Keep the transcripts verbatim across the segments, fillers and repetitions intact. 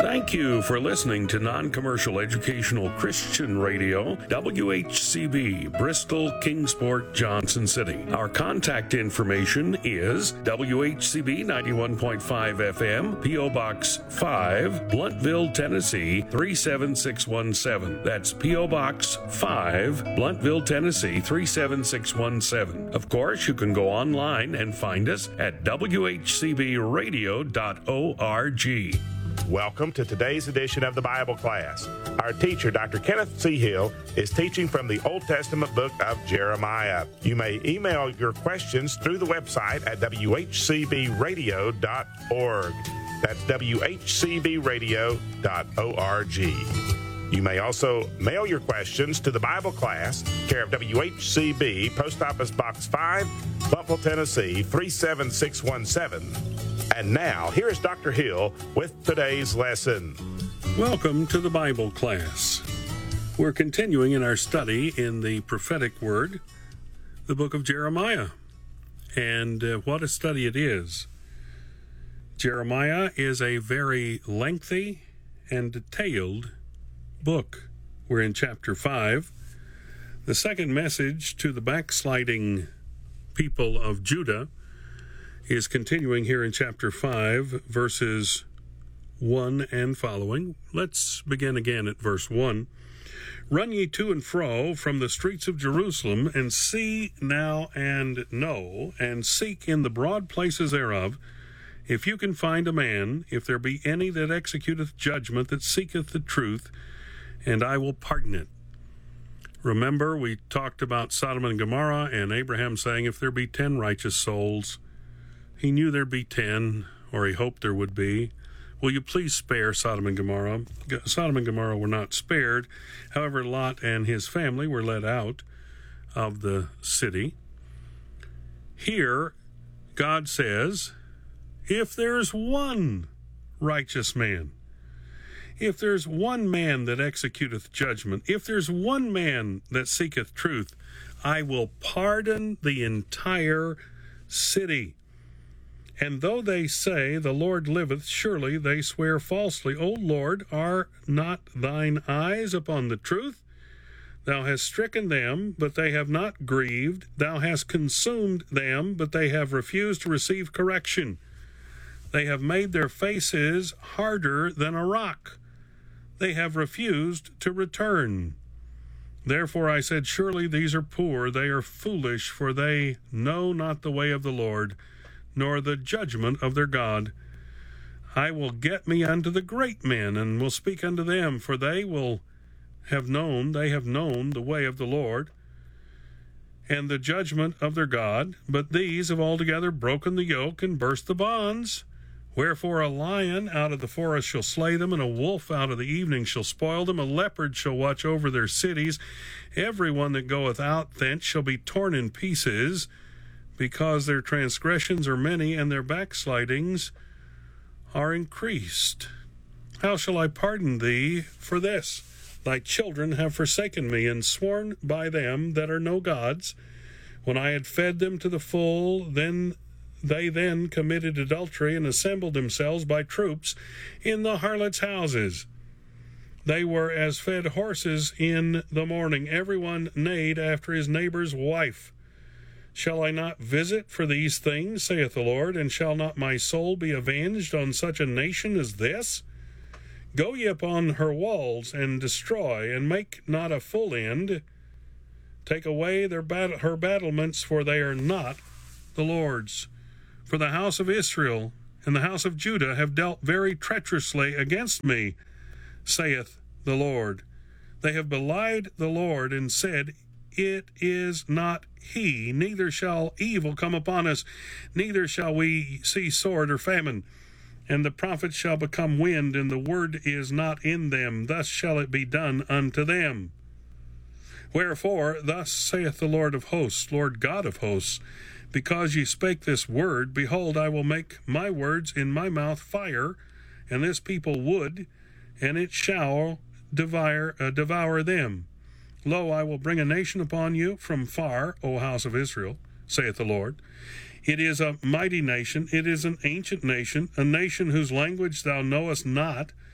Thank you for listening to Non-Commercial Educational Christian Radio, W H C B, Bristol, Kingsport, Johnson City. Our contact information is W H C B ninety-one point five F M, P O. Box five, Bluntville, Tennessee three seven six one seven. That's P O. Box five, Bluntville, Tennessee three seven six one seven. Of course, you can go online and find us at w h c b radio dot org. Welcome to today's edition of the Bible class. Our teacher, Doctor Kenneth C. Hill, is teaching from the Old Testament book of Jeremiah. You may email your questions through the website at w h c b radio dot org. That's w h c b radio dot org. You may also mail your questions to the Bible class, care of W H C B, Post Office Box five, Bluntville, Tennessee three seven six one seven. And now, here is Doctor Hill with today's lesson. Welcome to the Bible class. We're continuing in our study in the prophetic word, the book of Jeremiah. And uh, what a study it is. Jeremiah is a very lengthy and detailed book. We're in chapter five. The second message to the backsliding people of Judah is continuing here in chapter five, verses one and following. Let's begin again at verse one. Run ye to and fro from the streets of Jerusalem, and see now and know, and seek in the broad places thereof, if you can find a man, if there be any that executeth judgment, that seeketh the truth, and I will pardon it. Remember, we talked about Sodom and Gomorrah, and Abraham saying, if there be ten righteous souls, he knew there'd be ten, or he hoped there would be. Will you please spare Sodom and Gomorrah? Sodom and Gomorrah were not spared. However, Lot and his family were led out of the city. Here, God says, if there's one righteous man, if there's one man that executeth judgment, if there's one man that seeketh truth, I will pardon the entire city. And though they say, the Lord liveth, surely they swear falsely. O Lord, are not thine eyes upon the truth? Thou hast stricken them, but they have not grieved. Thou hast consumed them, but they have refused to receive correction. They have made their faces harder than a rock. They have refused to return. Therefore I said, surely these are poor, they are foolish, for they know not the way of the Lord, nor the judgment of their God. I will get me unto the great men, and will speak unto them, for they will have known, they have known the way of the Lord, and the judgment of their God. But these have altogether broken the yoke, and burst the bonds. Wherefore a lion out of the forest shall slay them, and a wolf out of the evening shall spoil them. A leopard shall watch over their cities. Every one that goeth out thence shall be torn in pieces, because their transgressions are many, and their backslidings are increased. How shall I pardon thee for this? Thy children have forsaken me, and sworn by them that are no gods. When I had fed them to the full, then they then committed adultery, and assembled themselves by troops in the harlots' houses. They were as fed horses in the morning. Every one neighed after his neighbor's wife. Shall I not visit for these things, saith the Lord, and shall not my soul be avenged on such a nation as this? Go ye upon her walls, and destroy, and make not a full end. Take away their bat- her battlements, for they are not the Lord's. For the house of Israel and the house of Judah have dealt very treacherously against me, saith the Lord. They have belied the Lord, and said, it is not he, neither shall evil come upon us, neither shall we see sword or famine. And the prophets shall become wind, and the word is not in them. Thus shall it be done unto them. Wherefore, thus saith the Lord of hosts, Lord God of hosts, because ye spake this word, behold, I will make my words in my mouth fire, and this people wood, and it shall devour, uh, devour them. Lo, I will bring a nation upon you from far, O house of Israel, saith the Lord. It is a mighty nation, it is an ancient nation, a nation whose language thou knowest not,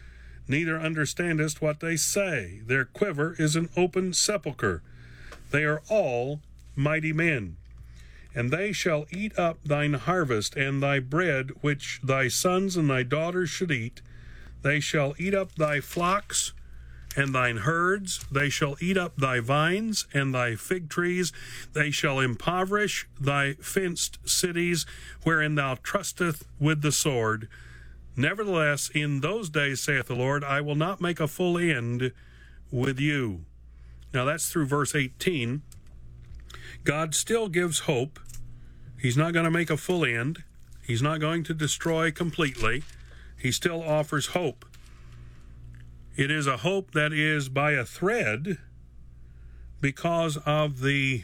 neither understandest what they say. Their quiver is an open sepulchre. They are all mighty men. And they shall eat up thine harvest, and thy bread which thy sons and thy daughters should eat. They shall eat up thy flocks and thine herds. They shall eat up thy vines and thy fig trees. They shall impoverish thy fenced cities, wherein thou trusteth with the sword. Nevertheless, in those days, saith the Lord, I will not make a full end with you. Now that's through verse eighteen. God still gives hope. He's not going to make a full end. He's not going to destroy completely. He still offers hope. It is a hope that is by a thread because of the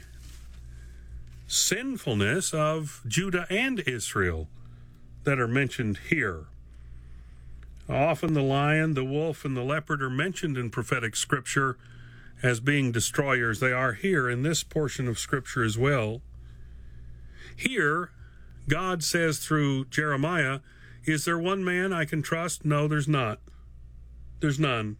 sinfulness of Judah and Israel that are mentioned here. Often the lion, the wolf, and the leopard are mentioned in prophetic scripture as being destroyers. They are here in this portion of scripture as well. Here, God says through Jeremiah, is there one man I can trust? No, there's not. There's none.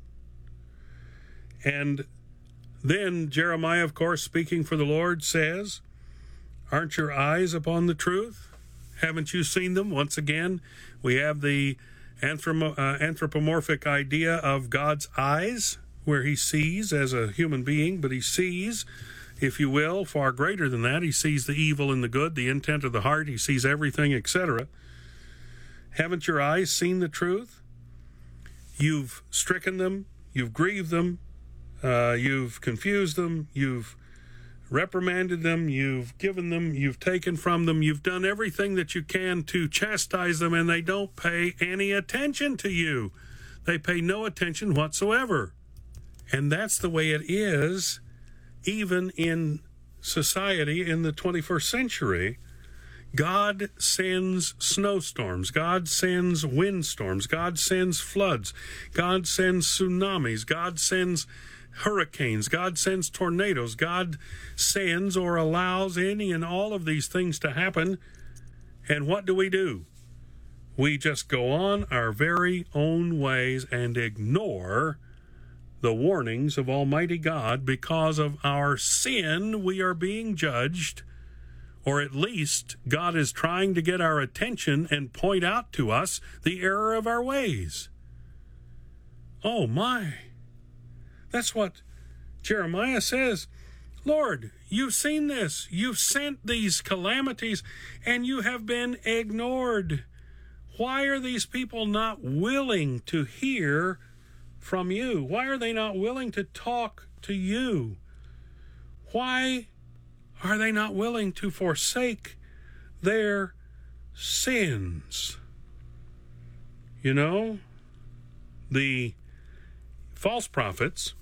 And then Jeremiah, of course, speaking for the Lord, says, aren't your eyes upon the truth? Haven't you seen them? Once again, we have the anthropo- uh, anthropomorphic idea of God's eyes, where he sees as a human being, but he sees, if you will, far greater than that. He sees the evil and the good, the intent of the heart. He sees everything, et cetera. Haven't your eyes seen the truth? You've stricken them, you've grieved them, uh, you've confused them, you've reprimanded them, you've given them, you've taken from them, you've done everything that you can to chastise them, and they don't pay any attention to you. They pay no attention whatsoever. And that's the way it is even in society in the twenty-first century. God sends snowstorms. God sends windstorms. God sends floods. God sends tsunamis. God sends hurricanes. God sends tornadoes. God sends or allows any and all of these things to happen. And what do we do? We just go on our very own ways and ignore the warnings of Almighty God. Because of our sin, we are being judged. Or at least God is trying to get our attention and point out to us the error of our ways. Oh my. That's what Jeremiah says. Lord, you've seen this. You've sent these calamities and you have been ignored. Why are these people not willing to hear from you? Why are they not willing to talk to you? Why are they not willing to forsake their sins? You know, the false prophets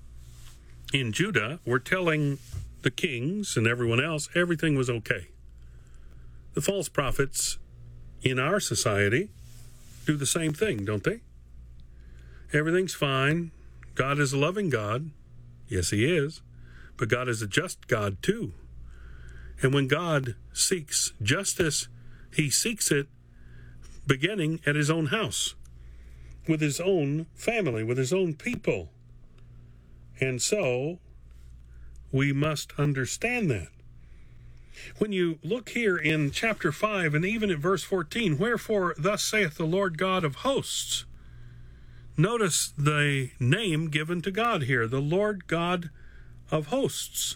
in Judah were telling the kings and everyone else everything was okay. The false prophets in our society do the same thing, don't they? Everything's fine. God is a loving God. Yes, he is. But God is a just God, too. And when God seeks justice, he seeks it beginning at his own house, with his own family, with his own people. And so we must understand that. When you look here in chapter five and even at verse fourteen, wherefore thus saith the Lord God of hosts. Notice the name given to God here, the Lord God of hosts.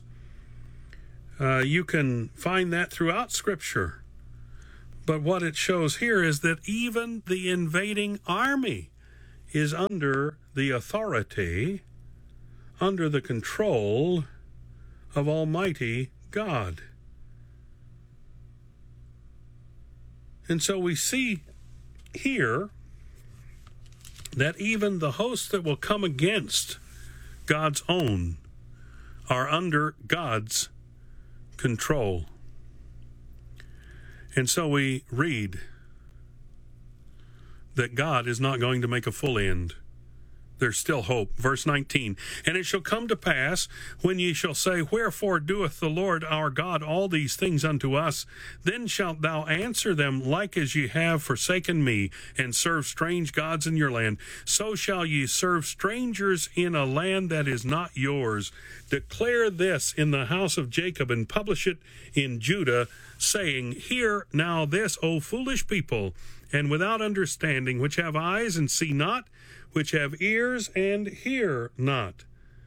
Uh, you can find that throughout Scripture. But what it shows here is that even the invading army is under the authority, under the control of Almighty God. And so we see here that even the hosts that will come against God's own are under God's control. And so we read that God is not going to make a full end There's still hope. Verse nineteen, and it shall come to pass, when ye shall say, Wherefore doeth the Lord our God all these things unto us? Then shalt thou answer them, like as ye have forsaken me, and served strange gods in your land. So shall ye serve strangers in a land that is not yours. Declare this in the house of Jacob, and publish it in Judah, saying, Hear now this, O foolish people, and without understanding, which have eyes and see not, which have ears and hear not.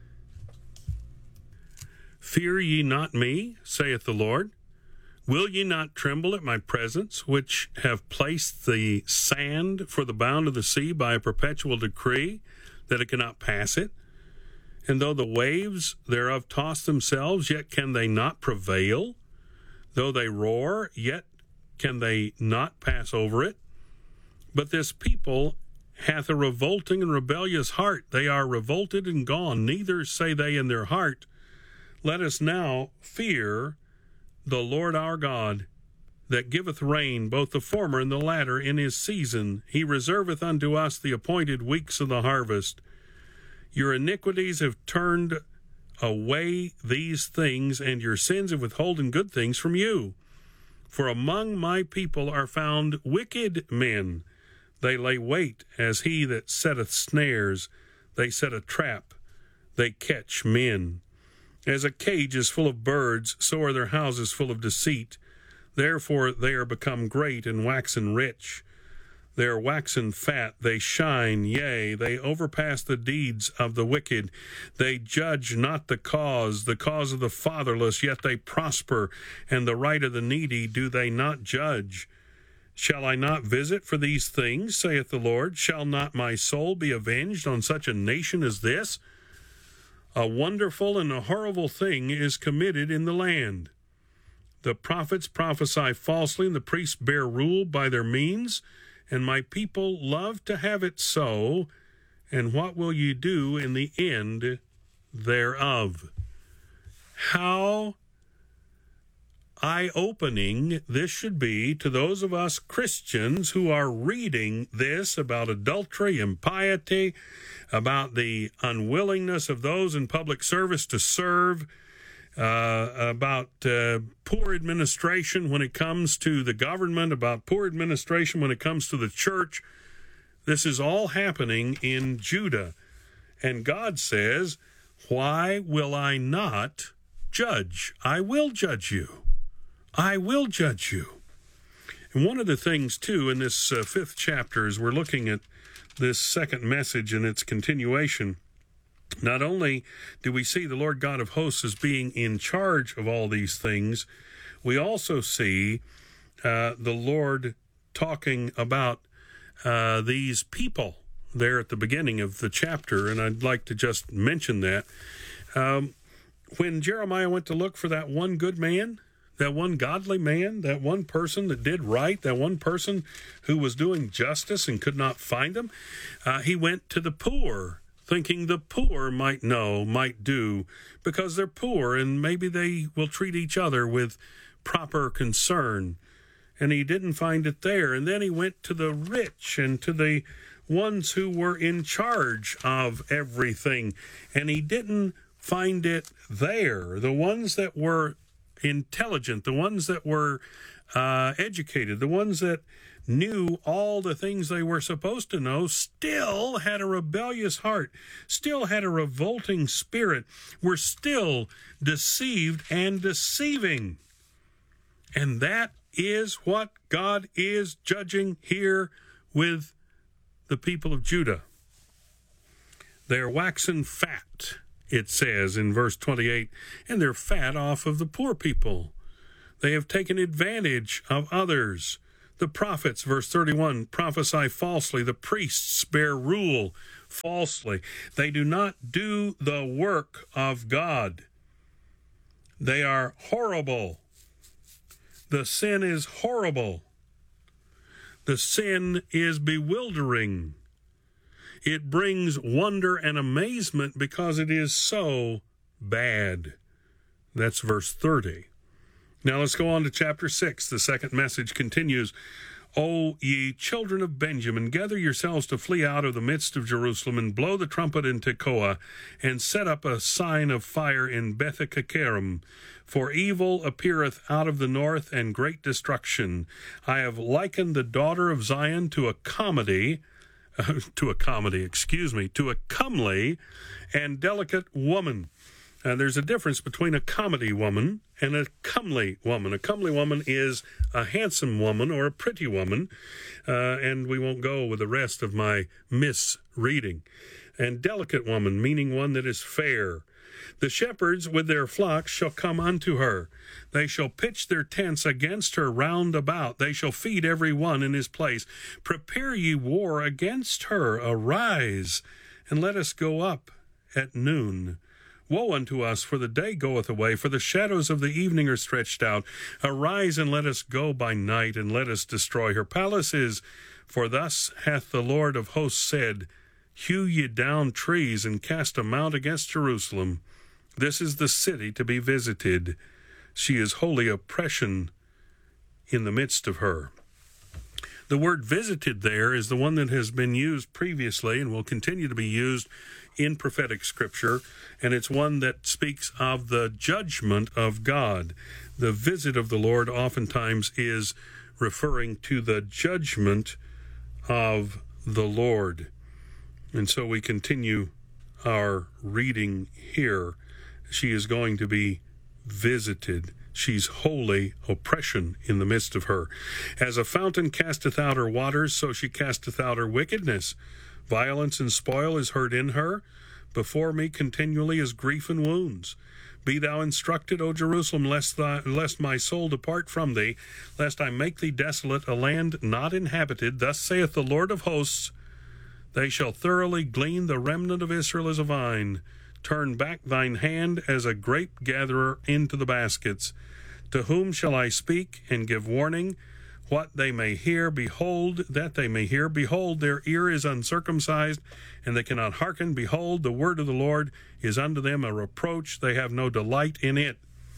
Fear ye not me, saith the Lord? Will ye not tremble at my presence, which have placed the sand for the bound of the sea by a perpetual decree, that it cannot pass it? And though the waves thereof toss themselves, yet can they not prevail? Though they roar, yet can they not pass over it? But this people hath a revolting and rebellious heart. They are revolted and gone. Neither say they in their heart, Let us now fear the Lord our God, that giveth rain, both the former and the latter, in his season. He reserveth unto us the appointed weeks of the harvest. Your iniquities have turned away these things, and your sins have withholden good things from you. For among my people are found wicked men. They lay wait as he that setteth snares. They set a trap. They catch men. As a cage is full of birds, so are their houses full of deceit. Therefore they are become great and waxen rich. They are waxen fat, they shine, yea, they overpass the deeds of the wicked. They judge not the cause, the cause of the fatherless, yet they prosper, and the right of the needy do they not judge. Shall I not visit for these things, saith the Lord? Shall not my soul be avenged on such a nation as this? A wonderful and a horrible thing is committed in the land. The prophets prophesy falsely, and the priests bear rule by their means, and my people love to have it so. And what will ye do in the end thereof? How eye-opening this should be to those of us Christians who are reading this about adultery, impiety, about the unwillingness of those in public service to serve, uh, about uh, poor administration when it comes to the government, about poor administration when it comes to the church. This is all happening in Judah. And God says, why will I not judge? I will judge you. I will judge you. And one of the things, too, in this uh, fifth chapter, as we're looking at this second message and its continuation, not only do we see the Lord God of hosts as being in charge of all these things, we also see uh, the Lord talking about uh, these people there at the beginning of the chapter, and I'd like to just mention that. Um, when Jeremiah went to look for that one good man, that one godly man, that one person that did right, that one person who was doing justice and could not find him, uh, he went to the poor, thinking the poor might know, might do, because they're poor and maybe they will treat each other with proper concern. And he didn't find it there. And then he went to the rich and to the ones who were in charge of everything, and he didn't find it there. The ones that were intelligent, the ones that were uh, educated, the ones that knew all the things they were supposed to know, still had a rebellious heart, still had a revolting spirit, were still deceived and deceiving. And that is what God is judging here with the people of Judah. They are waxen fat, it says in verse twenty-eight, and they're fat off of the poor people. They have taken advantage of others. The prophets, verse thirty-one, prophesy falsely. The priests bear rule falsely. They do not do the work of God. They are horrible. The sin is horrible. The sin is bewildering. It brings wonder and amazement because it is so bad. That's verse thirty. Now let's go on to chapter six. The second message continues. O ye children of Benjamin, gather yourselves to flee out of the midst of Jerusalem, and blow the trumpet in Tekoa, and set up a sign of fire in Bethkaccarim. For evil appeareth out of the north, and great destruction. I have likened the daughter of Zion to a comedy, uh, to a comedy, excuse me, to a comely and delicate woman. Uh, there's a difference between a comedy woman and a comely woman. A comely woman is a handsome woman or a pretty woman, uh, and we won't go with the rest of my misreading. And delicate woman, meaning one that is fair. The shepherds with their flocks shall come unto her. They shall pitch their tents against her round about. They shall feed every one in his place. Prepare ye war against her. Arise, and let us go up at noon. Woe unto us, for the day goeth away, for the shadows of the evening are stretched out. Arise, and let us go by night, and let us destroy her palaces. For thus hath the Lord of hosts said, Hew ye down trees, and cast a mount against Jerusalem. This is the city to be visited. She is holy oppression in the midst of her. The word visited there is the one that has been used previously and will continue to be used in prophetic scripture, and it's one that speaks of the judgment of God. The visit of the Lord oftentimes is referring to the judgment of the Lord. And so we continue our reading here. She is going to be visited. She's holy oppression in the midst of her. As a fountain casteth out her waters, so she casteth out her wickedness. Violence and spoil is heard in her. Before me continually is grief and wounds. Be thou instructed, O Jerusalem, lest, thy, lest my soul depart from thee, lest I make thee desolate, a land not inhabited. Thus saith the Lord of hosts, They shall thoroughly glean the remnant of Israel as a vine. Turn back thine hand as a grape gatherer into the baskets. To whom shall I speak and give warning? What they may hear, behold, that they may hear. Behold, their ear is uncircumcised, and they cannot hearken. Behold, the word of the Lord is unto them a reproach. They have no delight in it.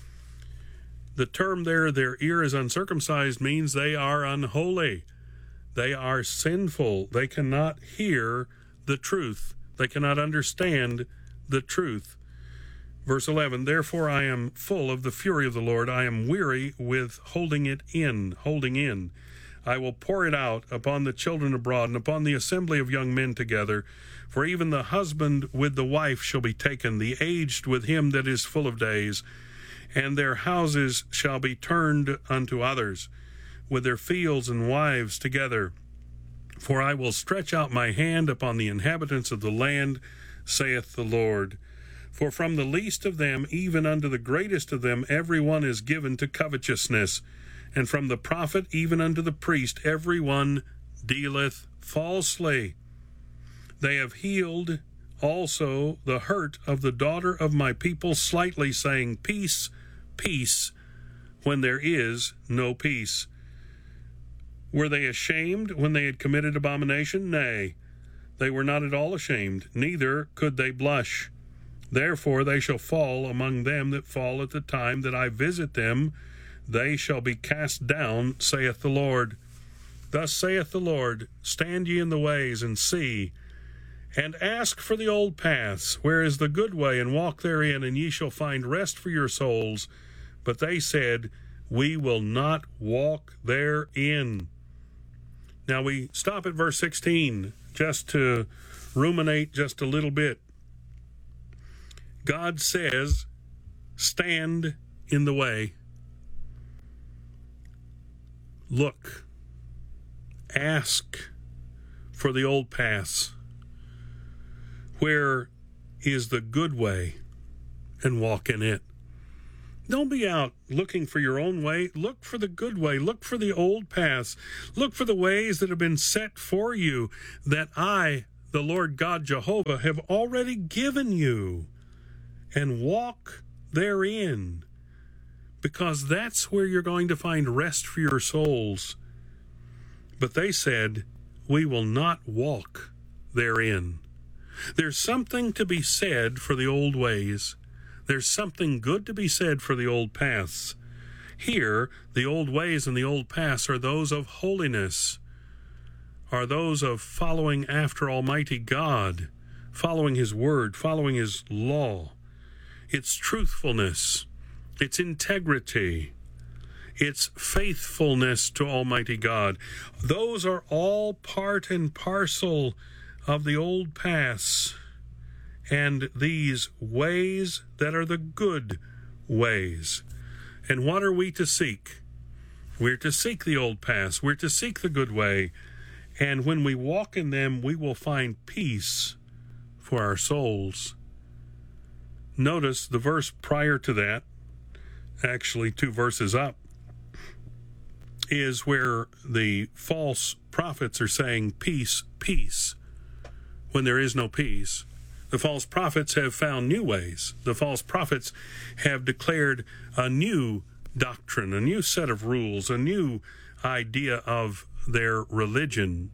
The term there, their ear is uncircumcised, means they are unholy. They are sinful. They cannot hear the truth. They cannot understand the truth. Verse eleven, Therefore I am full of the fury of the Lord. I am weary with holding it in, holding in. I will pour it out upon the children abroad and upon the assembly of young men together. For even the husband with the wife shall be taken, the aged with him that is full of days. And their houses shall be turned unto others, with their fields and wives together. For I will stretch out my hand upon the inhabitants of the land, saith the Lord. For from the least of them even unto the greatest of them every one is given to covetousness, and from the prophet even unto the priest every one dealeth falsely. They have healed also the hurt of the daughter of my people slightly, saying, Peace, peace, when there is no peace. Were they ashamed when they had committed abomination? Nay, they were not at all ashamed, neither could they blush. Therefore they shall fall among them that fall at the time that I visit them. They shall be cast down, saith the Lord. Thus saith the Lord, Stand ye in the ways, and see, and ask for the old paths, where is the good way, and walk therein, and ye shall find rest for your souls. But they said, We will not walk therein. Now we stop at verse sixteen, just to ruminate just a little bit. God says, stand in the way. Look, ask for the old paths. Where is the good way, and walk in it. Don't be out looking for your own way. Look for the good way. Look for the old paths. Look for the ways that have been set for you, that I, the Lord God Jehovah, have already given you. And walk therein, because that's where you're going to find rest for your souls. But they said, We will not walk therein. There's something to be said for the old ways. There's something good to be said for the old paths. Here, the old ways and the old paths are those of holiness, are those of following after Almighty God, following His Word, following His law. It's truthfulness, it's integrity, it's faithfulness to Almighty God. Those are all part and parcel of the old paths and these ways that are the good ways. And what are we to seek? We're to seek the old paths. We're to seek the good way. And when we walk in them, we will find peace for our souls. Notice the verse prior to that, actually two verses up, is where the false prophets are saying peace, peace, when there is no peace. The false prophets have found new ways. The false prophets have declared a new doctrine, a new set of rules, a new idea of their religion,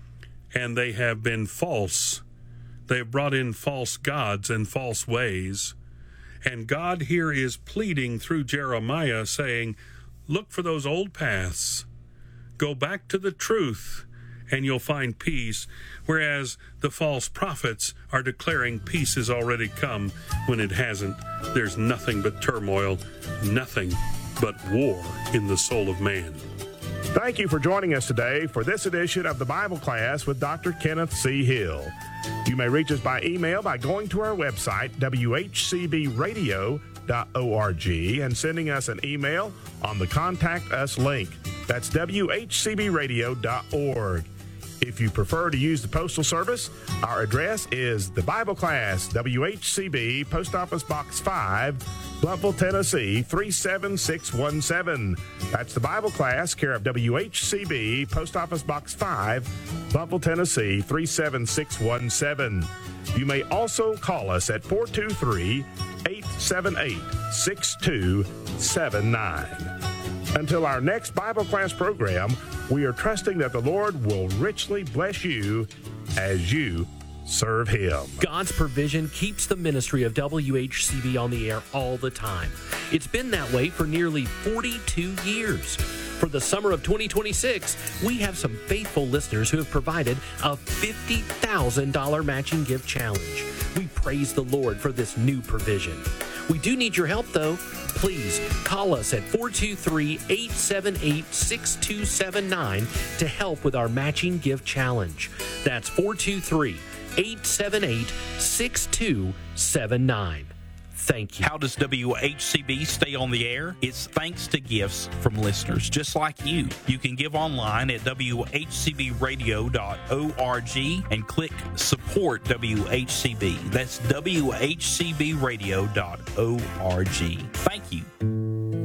and they have been false. They have brought in false gods and false ways. And God here is pleading through Jeremiah, saying, look for those old paths. Go back to the truth, and you'll find peace. Whereas the false prophets are declaring peace has already come when it hasn't. There's nothing but turmoil, nothing but war in the soul of man. Thank you for joining us today for this edition of the Bible Class with Doctor Kenneth C. Hill. You may reach us by email by going to our website, w h c b radio dot org, and sending us an email on the Contact Us link. That's w h c b radio dot org. If you prefer to use the Postal Service, our address is the Bible Class, W H C B, Post Office Box five, Blountville, Tennessee, three seven six one seven. That's the Bible Class, care of W H C B, Post Office Box five, Blountville, Tennessee, three seven six one seven. You may also call us at four two three, eight seven eight, six two seven nine. Until our next Bible Class program, we are trusting that the Lord will richly bless you as you serve Him. God's provision keeps the ministry of W H C B on the air all the time. It's been that way for nearly forty-two years. For the summer of twenty twenty-six, we have some faithful listeners who have provided a fifty thousand dollars matching gift challenge. We praise the Lord for this new provision. We do need your help, though. Please call us at four two three, eight seven eight, six two seven nine to help with our matching gift challenge. That's four two three, eight seven eight, six two seven nine. Thank you. How does W H C B stay on the air? It's thanks to gifts from listeners just like you. You can give online at w h c b radio dot org and click Support W H C B. That's w h c b radio dot org. Thank you.